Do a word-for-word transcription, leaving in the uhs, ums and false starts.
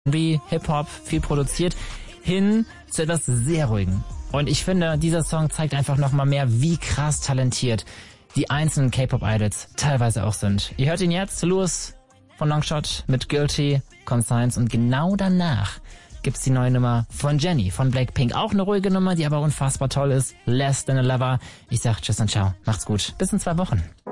Hip-Hop, viel produziert, hin zu etwas sehr Ruhigen. Und ich finde, dieser Song zeigt einfach nochmal mehr, wie krass talentiert die einzelnen K-Pop-Idols teilweise auch sind. Ihr hört ihn jetzt, Louis von Longshot mit Guilty, Conscience, und genau danach gibt's die neue Nummer von Jennie von Blackpink. Auch eine ruhige Nummer, die aber unfassbar toll ist. Less Than a Lover. Ich sag tschüss und ciao. Macht's gut. Bis in zwei Wochen.